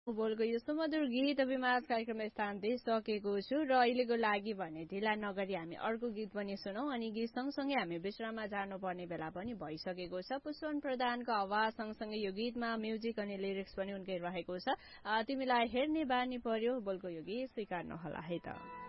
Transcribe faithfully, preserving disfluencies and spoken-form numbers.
बोलको यो सुमधुर गीत अभिमास कार्यक्रममा स्थान दिइसकेको छु र अहिलेको लागि भने ढिला नगरी हामी अर्को गीत पनि सुनौ अनि गीत सँगसँगै हामी विश्राममा जानुपर्ने बेला पनि भइसकेको छ। पुष्पन प्रधानको आवाज सँगसँगै यो गीतमा म्युजिक अनि लिरिक्स पनि उनकै रहेको छ। तिमीलाई हेर्ने बानी पर्यो बोलको यो गीत स्वीकार्नु होला है त।